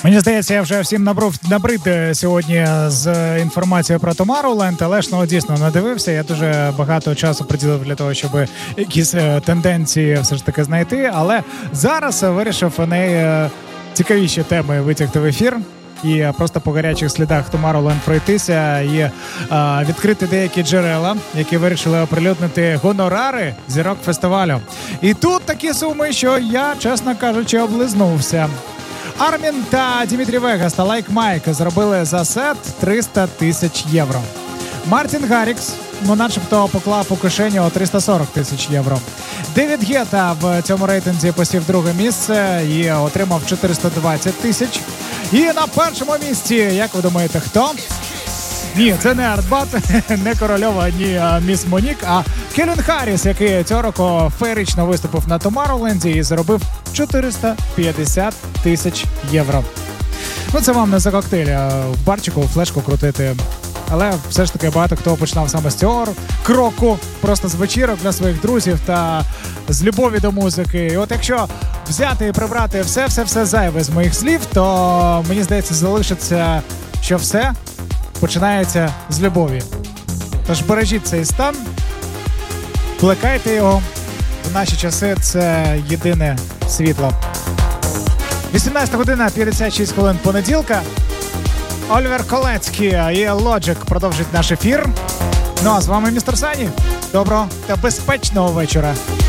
Мені здається, я вже всім набрид сьогодні з інформацією про Tomorrowland, але ж дійсно надивився. Я дуже багато часу приділив для того, щоб якісь тенденції все ж таки знайти. Але зараз вирішив найцікавіші теми витягти в ефір і просто по гарячих слідах Tomorrowland пройтися і відкрити деякі джерела, які вирішили оприлюднити гонорари зірок фестивалю. І тут такі суми, що я, чесно кажучи, облизнувся. Армін та Дімітрі Вегас та Лайк Майк зробили за сет 300 тисяч євро. Мартін Гаррікс, начебто поклав у кишеню 340 тисяч євро. Девід Гетта в цьому рейтинзі посів друге місце і отримав 420 тисяч. І на першому місці, як ви думаєте, хто? Ні, це не Артбат, не Корольова, ні Міс Монік, а Келін Харріс, який цього року феєрично виступив на Tomorrowland і заробив 450 тисяч євро. Це вам не за коктейль, а в барчику флешку крутити. Але все ж таки багато хто починав саме з цього кроку, просто з вечірок для своїх друзів та з любові до музики. І от якщо взяти і прибрати все зайве з моїх слів, то мені здається залишиться, що все починається з любові. Тож бережіть цей стан, плекайте його. В наші часи це єдине світло. 18 година, 56 хвилин понеділка. Олівер Колецький і Logic продовжить наш ефір. А з вами містер Сані. Доброго та безпечного вечора.